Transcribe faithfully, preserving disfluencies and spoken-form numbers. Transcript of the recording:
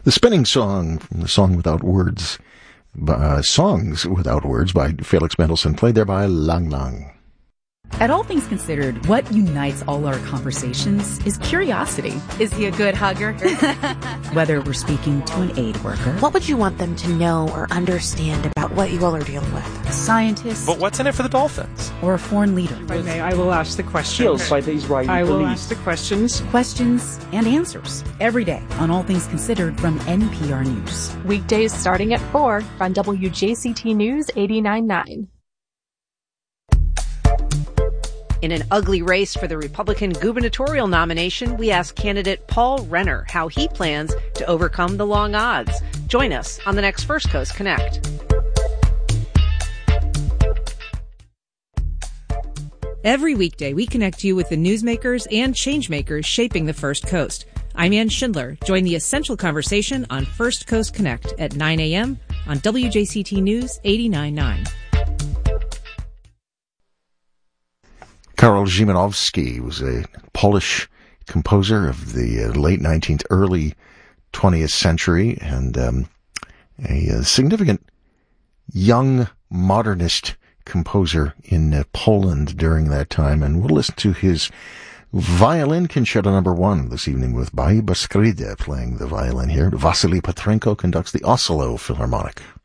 The Spinning Song from the Song Without Words, uh, Songs Without Words by Felix Mendelssohn, played there by Lang Lang. At All Things Considered, what unites all our conversations is curiosity. Is he a good hugger? Whether we're speaking to an aid worker. What would you want them to know or understand about what you all are dealing with? A scientist. But what's in it for the Dolphins? Or a foreign leader. If I may, I will ask the questions. Killed by the Israeli I will police. ask the questions. Questions and answers. Every day on All Things Considered from N P R News. Weekdays starting at four on W J C T News eighty-nine point nine. In an ugly race for the Republican gubernatorial nomination, we asked candidate Paul Renner how he plans to overcome the long odds. Join us on the next First Coast Connect. Every weekday, we connect you with the newsmakers and changemakers shaping the First Coast. I'm Ann Schindler. Join the essential conversation on First Coast Connect at nine a.m. on W J C T News eighty-nine point nine. Karol Szymanowski was a Polish composer of the uh, late nineteenth, early twentieth century, and um, a, a significant young modernist composer in uh, Poland during that time. And we'll listen to his violin concerto number one this evening with Baiba Skrzyde playing the violin here. Vasily Petrenko conducts the Oslo Philharmonic.